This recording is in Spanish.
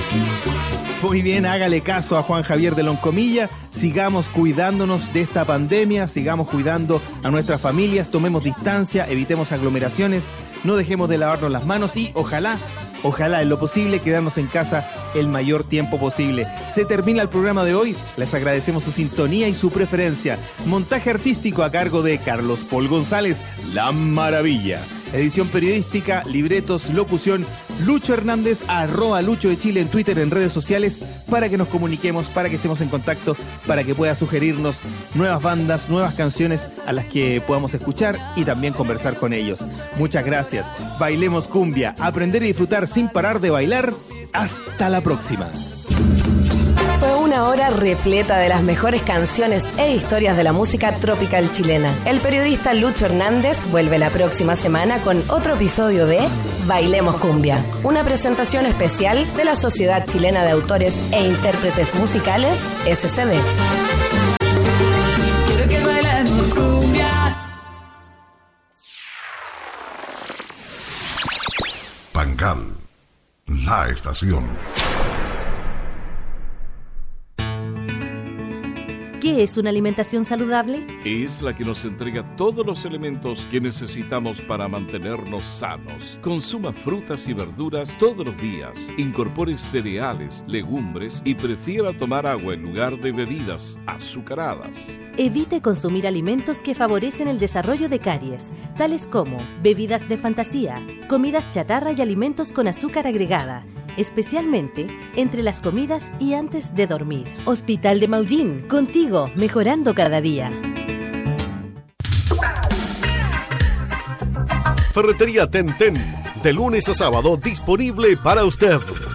Muy bien, hágale caso a Juan Javier de Loncomilla. Sigamos cuidándonos de esta pandemia, sigamos cuidando a nuestras familias, tomemos distancia, evitemos aglomeraciones, no dejemos de lavarnos las manos y ojalá en lo posible quedarnos en casa el mayor tiempo posible. Se termina el programa de hoy, les agradecemos su sintonía y su preferencia. Montaje artístico a cargo de Carlos Paul González, La Maravilla. Edición periodística, libretos, locución, Lucho Hernández, @Lucho de Chile en Twitter, en redes sociales, para que nos comuniquemos, para que estemos en contacto, para que pueda sugerirnos nuevas bandas, nuevas canciones a las que podamos escuchar y también conversar con ellos. Muchas gracias. Bailemos cumbia, aprender y disfrutar sin parar de bailar. Hasta la próxima. Fue una hora repleta de las mejores canciones e historias de la música tropical chilena. El periodista Lucho Hernández vuelve la próxima semana con otro episodio de Bailemos Cumbia, una presentación especial de la Sociedad Chilena de Autores e Intérpretes Musicales, SCD. Quiero que bailemos cumbia. Pangal, la estación. ¿Qué es una alimentación saludable? Es la que nos entrega todos los elementos que necesitamos para mantenernos sanos. Consuma frutas y verduras todos los días. Incorpore cereales, legumbres y prefiera tomar agua en lugar de bebidas azucaradas. Evite consumir alimentos que favorecen el desarrollo de caries, tales como bebidas de fantasía, comidas chatarra y alimentos con azúcar agregada, especialmente entre las comidas y antes de dormir. Hospital de Maullín, contigo, mejorando cada día. Ferretería Ten Ten, de lunes a sábado disponible para usted.